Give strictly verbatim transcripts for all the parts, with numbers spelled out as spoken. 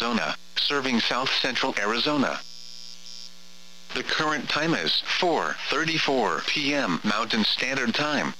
Arizona, serving south-central Arizona. The current time is four thirty-four p m Mountain Standard Time.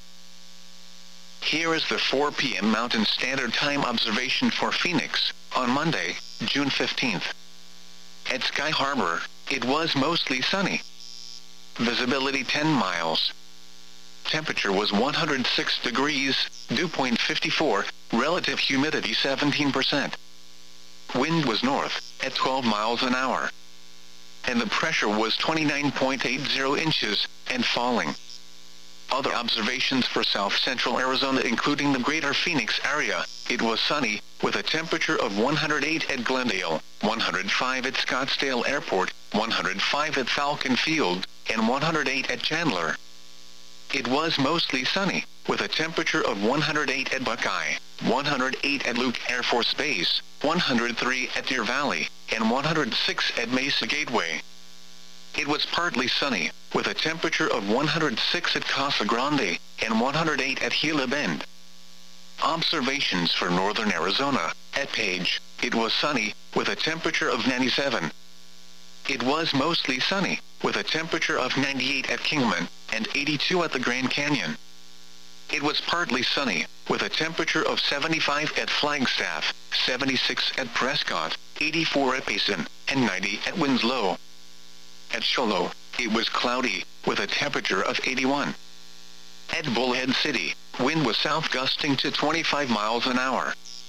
Here is the four p m Mountain Standard Time observation for Phoenix, on Monday, June fifteenth. At Sky Harbor, it was mostly sunny. Visibility ten miles. Temperature was one hundred six degrees, dew point fifty-four, relative humidity seventeen percent. Wind was north, at twelve miles an hour. And the pressure was twenty-nine point eight zero inches, and falling. Other observations for south-central Arizona including the greater Phoenix area, it was sunny, with a temperature of one hundred eight at Glendale, one hundred five at Scottsdale Airport, one hundred five at Falcon Field, and one hundred eight at Chandler. It was mostly sunny, with a temperature of one hundred eight at Buckeye, one hundred eight at Luke Air Force Base, one hundred three at Deer Valley, and one hundred six at Mesa Gateway. It was partly sunny, with a temperature of one hundred six at Casa Grande, and one hundred eight at Gila Bend. Observations for northern Arizona, at Page, it was sunny, with a temperature of ninety-seven. It was mostly sunny, with a temperature of ninety-eight at Kingman, and eighty-two at the Grand Canyon. It was partly sunny, with a temperature of seventy-five at Flagstaff, seventy-six at Prescott, eighty-four at Payson, and ninety at Winslow. At Show Low, it was cloudy, with a temperature of eighty-one. At Bullhead City, wind was south gusting to twenty-five miles an hour.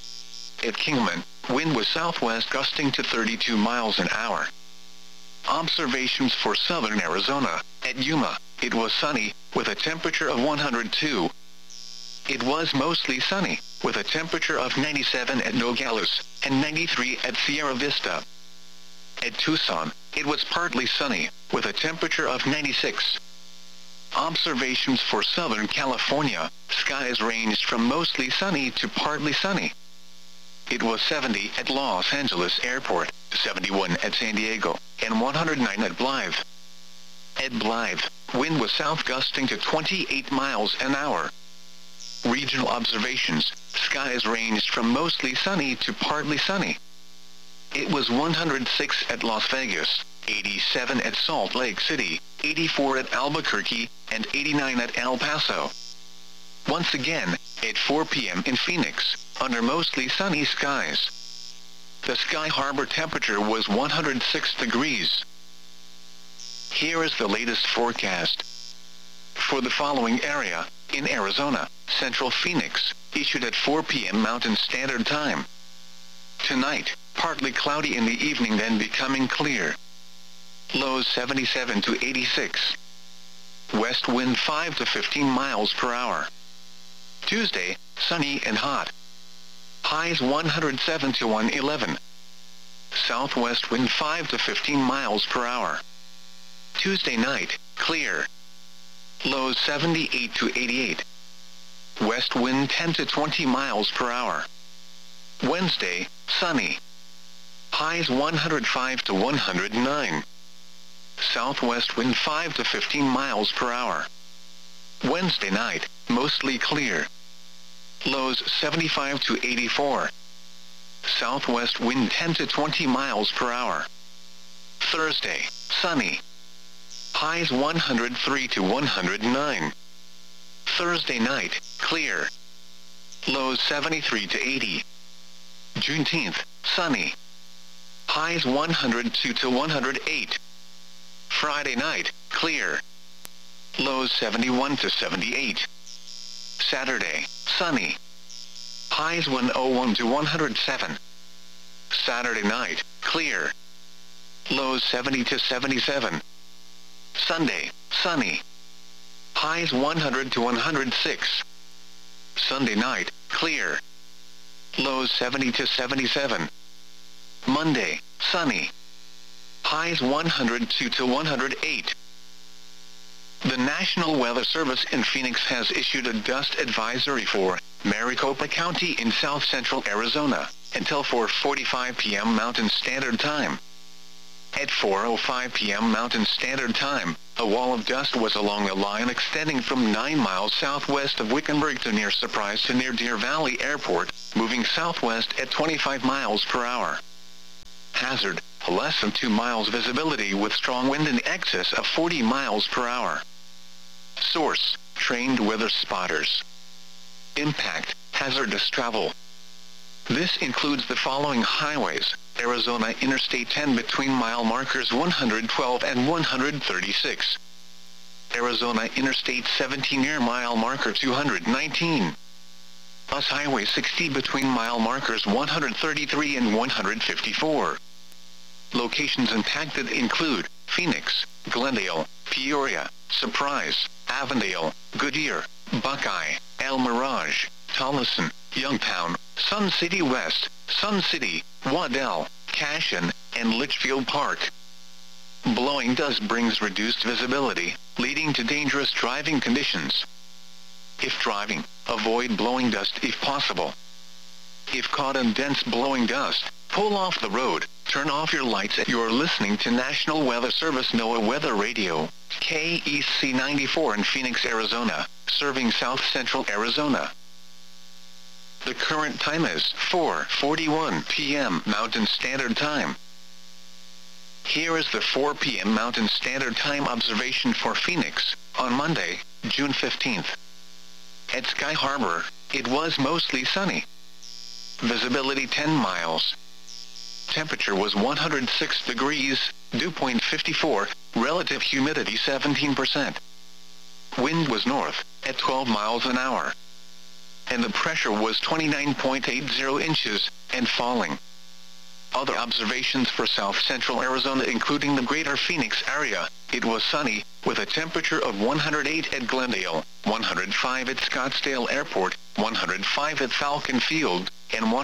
At Kingman, wind was southwest gusting to thirty-two miles an hour. Observations for southern Arizona, at Yuma, it was sunny, with a temperature of one hundred two. It was mostly sunny, with a temperature of ninety-seven at Nogales, and ninety-three at Sierra Vista. At Tucson, it was partly sunny, with a temperature of ninety-six. Observations for Southern California, skies ranged from mostly sunny to partly sunny. It was seventy at Los Angeles Airport, seventy-one at San Diego, and one hundred nine at Blythe. At Blythe, wind was south gusting to twenty-eight miles an hour. Regional observations, skies ranged from mostly sunny to partly sunny. It was one hundred six at Las Vegas, eighty-seven at Salt Lake City, eighty-four at Albuquerque, and eighty-nine at El Paso. Once again, at four p m in Phoenix, under mostly sunny skies. The Sky Harbor temperature was one hundred six degrees. Here is the latest forecast. For the following area, in Arizona, Central Phoenix, issued at four p m Mountain Standard Time. Tonight, partly cloudy in the evening then becoming clear. Lows seventy-seven to eighty-six. West wind five to fifteen miles per hour. Tuesday, sunny and hot. Highs one hundred seven to one hundred eleven. Southwest wind five to fifteen miles per hour. Tuesday night, clear. Lows seventy-eight to eighty-eight. West wind ten to twenty miles per hour. Wednesday, sunny. Highs one hundred five to one hundred nine. Southwest wind five to fifteen miles per hour. Wednesday night, mostly clear. Lows seventy-five to eighty-four. Southwest wind ten to twenty miles per hour. Thursday, sunny. Highs one hundred three to one hundred nine. Thursday night, clear. Lows seventy-three to eighty. Juneteenth, sunny. Highs one hundred two to one hundred eight. Friday night, clear. Lows seventy-one to seventy-eight. Saturday, sunny. Highs one oh one to one hundred seven. Saturday night, clear. Lows seventy to seventy-seven. Sunday, sunny. Highs one hundred to one hundred six. Sunday night, clear. Lows seventy to seventy-seven. Monday, sunny. Highs one hundred two to one hundred eight. The National Weather Service in Phoenix has issued a dust advisory for Maricopa County in south-central Arizona until four forty-five p m Mountain Standard Time. At four oh five p m Mountain Standard Time, a wall of dust was along a line extending from nine miles southwest of Wickenburg to near Surprise to near Deer Valley Airport, moving southwest at twenty-five miles per hour. hazard, less than two miles visibility with strong wind in excess of forty miles per hour. Source, trained weather spotters. Impact, hazardous travel. This includes the following highways: Arizona Interstate ten between mile markers one hundred twelve and one hundred thirty-six. Arizona Interstate seventeen near mile marker two hundred nineteen. U S Highway sixty between mile markers one hundred thirty-three and one hundred fifty-four. Locations impacted include Phoenix, Glendale, Peoria, Surprise, Avondale, Goodyear, Buckeye, El Mirage, Tolleson, Youngtown, Sun City West, Sun City, Waddell, Cashion, and Litchfield Park. Blowing dust brings reduced visibility, leading to dangerous driving conditions. If driving, avoid blowing dust if possible. If caught in dense blowing dust, pull off the road, turn off your lights. You're listening to National Weather Service NOAA Weather Radio, K E C ninety-four in Phoenix, Arizona, serving South Central Arizona. The current time is four forty-one p m Mountain Standard Time. Here is the four p m Mountain Standard Time observation for Phoenix, on Monday, June fifteenth. At Sky Harbor, it was mostly sunny. Visibility ten miles. Temperature was one hundred six degrees, dew point fifty-four, relative humidity seventeen percent. Wind was north, at twelve miles an hour. And the pressure was twenty-nine point eight zero inches, and falling. Other observations for South Central Arizona including the greater Phoenix area, it was sunny, with a temperature of one hundred eight at Glendale, one hundred five at Scottsdale Airport, one hundred five at Falcon Field, and one